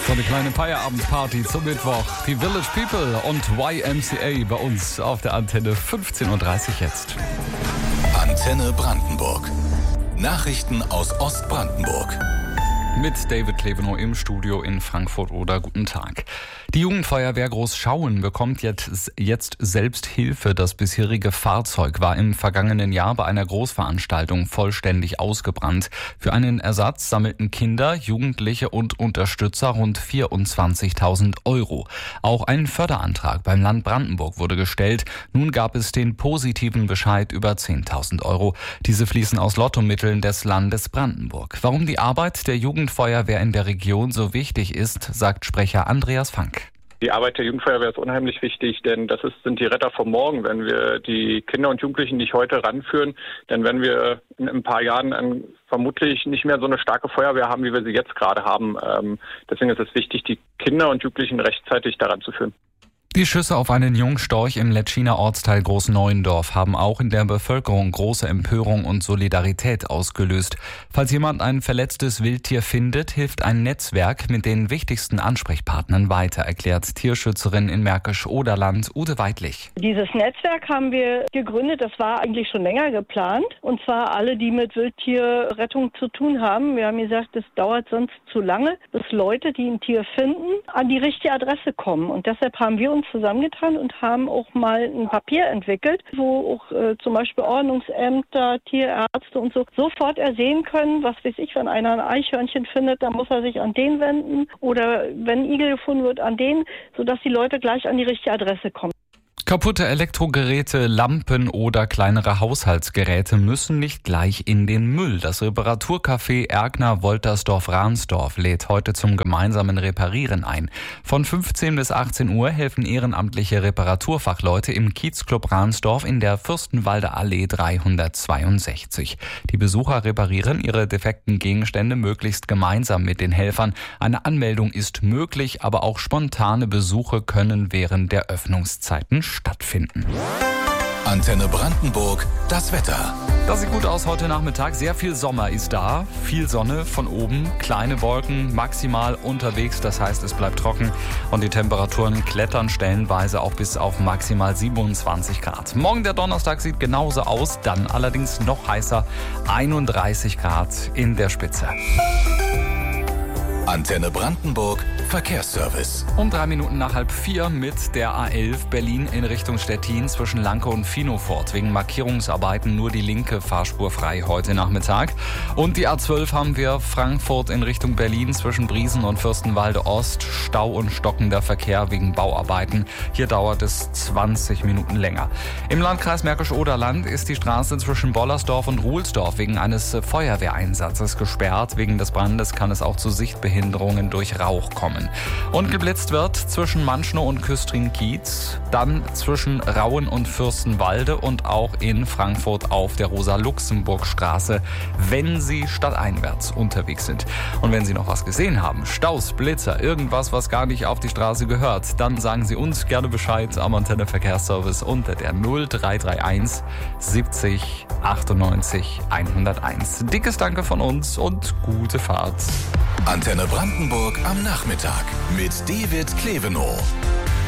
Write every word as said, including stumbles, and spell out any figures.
So eine kleine Feierabendparty zum Mittwoch. Die Village People und Y M C A bei uns auf der Antenne fünfzehn Uhr dreißig jetzt. Antenne Brandenburg. Nachrichten aus Ostbrandenburg. Mit David Klevenow im Studio in Frankfurt oder guten Tag. Die Jugendfeuerwehr Großschauen bekommt jetzt, jetzt selbst Hilfe. Das bisherige Fahrzeug war im vergangenen Jahr bei einer Großveranstaltung vollständig ausgebrannt. Für einen Ersatz sammelten Kinder, Jugendliche und Unterstützer rund vierundzwanzigtausend Euro. Auch ein Förderantrag beim Land Brandenburg wurde gestellt. Nun gab es den positiven Bescheid über zehntausend Euro. Diese fließen aus Lottomitteln des Landes Brandenburg. Warum die Arbeit der Jugendfeuerwehr in der Region so wichtig ist, sagt Sprecher Andreas Fank. Die Arbeit der Jugendfeuerwehr ist unheimlich wichtig, denn das ist, sind die Retter vom Morgen. Wenn wir die Kinder und Jugendlichen nicht heute ranführen, dann werden wir in ein paar Jahren ein, vermutlich nicht mehr so eine starke Feuerwehr haben, wie wir sie jetzt gerade haben. Ähm, deswegen ist es wichtig, die Kinder und Jugendlichen rechtzeitig daran zu führen. Die Schüsse auf einen Jungstorch im Letschiner Ortsteil Großneuendorf haben auch in der Bevölkerung große Empörung und Solidarität ausgelöst. Falls jemand ein verletztes Wildtier findet, hilft ein Netzwerk mit den wichtigsten Ansprechpartnern weiter, erklärt Tierschützerin in Märkisch-Oderland Ute Weidlich. Dieses Netzwerk haben wir gegründet, das war eigentlich schon länger geplant. Und zwar alle, die mit Wildtierrettung zu tun haben. Wir haben gesagt, es dauert sonst zu lange, bis Leute, die ein Tier finden, an die richtige Adresse kommen. Und deshalb haben wir uns zusammengetan und haben auch mal ein Papier entwickelt, wo auch äh, zum Beispiel Ordnungsämter, Tierärzte und so sofort ersehen können, was weiß ich, wenn einer ein Eichhörnchen findet, dann muss er sich an den wenden oder wenn ein Igel gefunden wird, an den, sodass die Leute gleich an die richtige Adresse kommen. Kaputte Elektrogeräte, Lampen oder kleinere Haushaltsgeräte müssen nicht gleich in den Müll. Das Reparaturcafé Erkner-Woltersdorf-Ransdorf lädt heute zum gemeinsamen Reparieren ein. Von fünfzehn bis achtzehn Uhr helfen ehrenamtliche Reparaturfachleute im Kiezclub Ransdorf in der Fürstenwalder Allee dreihundertzweiundsechzig. Die Besucher reparieren ihre defekten Gegenstände möglichst gemeinsam mit den Helfern. Eine Anmeldung ist möglich, aber auch spontane Besuche können während der Öffnungszeiten stattfinden. Antenne Brandenburg, das Wetter. Das sieht gut aus heute Nachmittag. Sehr viel Sommer ist da. Viel Sonne von oben. Kleine Wolken, maximal unterwegs. Das heißt, es bleibt trocken. Und die Temperaturen klettern stellenweise auch bis auf maximal siebenundzwanzig Grad. Morgen der Donnerstag sieht genauso aus. Dann allerdings noch heißer. einunddreißig Grad in der Spitze. Antenne Brandenburg, Verkehrsservice. Um drei Minuten nach halb vier mit der A elf Berlin in Richtung Stettin zwischen Lanke und Finofort. Wegen Markierungsarbeiten nur die linke Fahrspur frei heute Nachmittag. Und die A zwölf haben wir Frankfurt in Richtung Berlin zwischen Briesen und Fürstenwalde Ost. Stau und stockender Verkehr wegen Bauarbeiten. Hier dauert es zwanzig Minuten länger. Im Landkreis Märkisch-Oderland ist die Straße zwischen Bollersdorf und Ruhlsdorf wegen eines Feuerwehreinsatzes gesperrt. Wegen des Brandes kann es auch zu Sichtbehinderungen durch Rauch kommen. Und geblitzt wird zwischen Manschnow und Küstrin-Kiez, dann zwischen Rauen und Fürstenwalde und auch in Frankfurt auf der Rosa-Luxemburg-Straße, wenn Sie stadteinwärts unterwegs sind. Und wenn Sie noch was gesehen haben, Staus, Blitzer, irgendwas, was gar nicht auf die Straße gehört, dann sagen Sie uns gerne Bescheid am Antenne Verkehrsservice unter der null drei drei eins siebzig achtundneunzig hunderteins. Dickes Danke von uns und gute Fahrt. Antenne Brandenburg am Nachmittag mit David Klevenow.